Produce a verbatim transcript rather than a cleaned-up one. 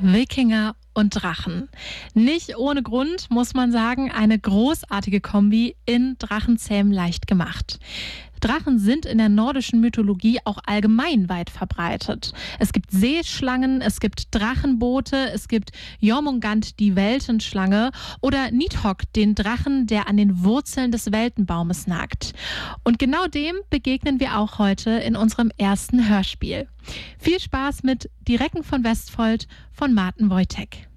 Wikinger und Drachen. Nicht ohne Grund, muss man sagen, eine großartige Kombi in Drachenzähmen leicht gemacht. Drachen sind in der nordischen Mythologie auch allgemein weit verbreitet. Es gibt Seeschlangen, es gibt Drachenboote, es gibt Jormungand, die Weltenschlange, oder Nidhogg, den Drachen, der an den Wurzeln des Weltenbaumes nagt. Und genau dem begegnen wir auch heute in unserem ersten Hörspiel. Viel Spaß mit Die Recken von Westfold von Martin Wojtek.